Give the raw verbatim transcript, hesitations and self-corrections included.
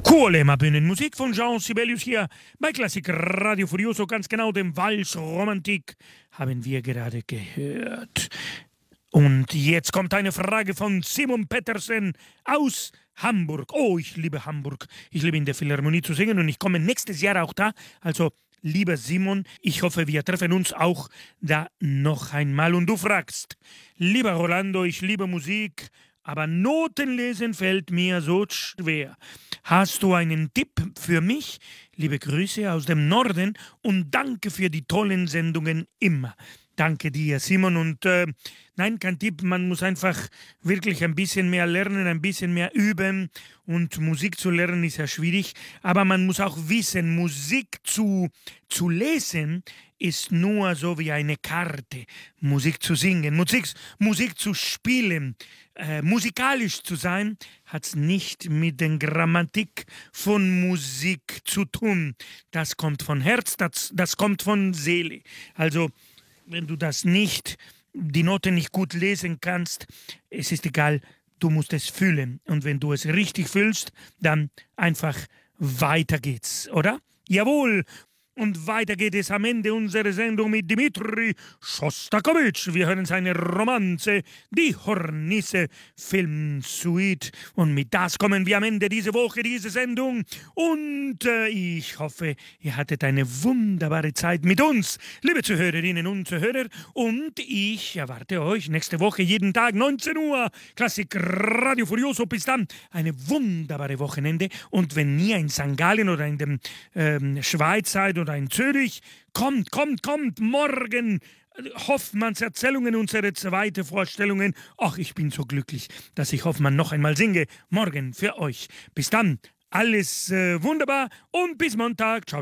Kuolema Bühnenmusik von Jean Sibelius hier bei Klassik Radio Furioso, ganz genau dem Vals Romantik haben wir gerade gehört. Und jetzt kommt eine Frage von Simon Pettersen aus Hamburg. Oh, ich liebe Hamburg. Ich liebe in der Philharmonie zu singen und ich komme nächstes Jahr auch da. Also, lieber Simon, ich hoffe, wir treffen uns auch da noch einmal. Und du fragst, lieber Rolando, ich liebe Musik, aber Notenlesen fällt mir so schwer. Hast du einen Tipp für mich? Liebe Grüße aus dem Norden und danke für die tollen Sendungen immer. Danke dir, Simon. Und äh, nein, kein Tipp, man muss einfach wirklich ein bisschen mehr lernen, ein bisschen mehr üben. Und Musik zu lernen ist ja schwierig, aber man muss auch wissen, Musik zu, zu lesen ist nur so wie eine Karte. Musik zu singen, Musik, Musik zu spielen, äh, musikalisch zu sein, hat es nicht mit der Grammatik von Musik zu tun. Das kommt von Herz, das, das kommt von Seele. Also, wenn du das nicht, die Noten nicht gut lesen kannst, es ist egal, du musst es fühlen. Und wenn du es richtig fühlst, dann einfach weiter geht's, oder? Jawohl! Und weiter geht es am Ende unserer Sendung mit Dmitri Schostakowitsch. Wir hören seine Romanze, die Hornisse Filmsuite. Und mit das kommen wir am Ende dieser Woche, diese Sendung. Und äh, ich hoffe, ihr hattet eine wunderbare Zeit mit uns, liebe Zuhörerinnen und Zuhörer. Und ich erwarte euch nächste Woche jeden Tag neunzehn Uhr. Klassik Radio Furioso. Bis dann eine wunderbare Wochenende. Und wenn ihr in Sankt Gallen oder in der ähm, Schweiz seid oder in Zürich, kommt, kommt, kommt, morgen Hoffmanns Erzählungen, unsere zweite Vorstellungen. Ach, ich bin so glücklich, dass ich Hoffmann noch einmal singe, morgen für euch. Bis dann, alles äh, wunderbar und bis Montag. Ciao.